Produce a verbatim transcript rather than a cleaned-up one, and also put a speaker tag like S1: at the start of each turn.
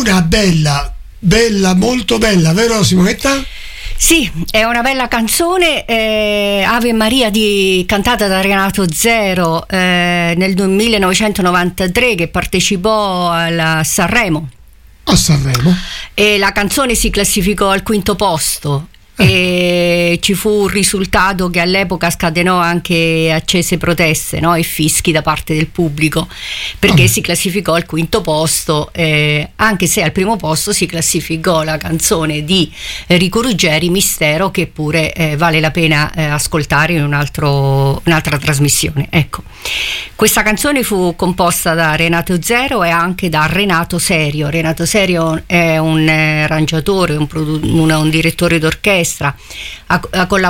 S1: una bella, bella, molto bella, vero Simonetta?
S2: Sì, è una bella canzone, eh, Ave Maria, di, cantata da Renato Zero eh, nel millenovecentonovantatré, che partecipò alla Sanremo.
S1: A Sanremo.
S2: E la canzone si classificò al quinto posto. E ci fu un risultato che all'epoca scatenò anche accese proteste, no? E fischi da parte del pubblico, perché oh. si classificò al quinto posto, eh, anche se al primo posto si classificò la canzone di Enrico Ruggeri, Mistero, che pure eh, vale la pena eh, ascoltare in un altro, un'altra trasmissione. Ecco, questa canzone fu composta da Renato Zero e anche da Renato Serio. Renato Serio è un eh, arrangiatore, un, produ- un, un direttore d'orchestra. Ha, ha collaborato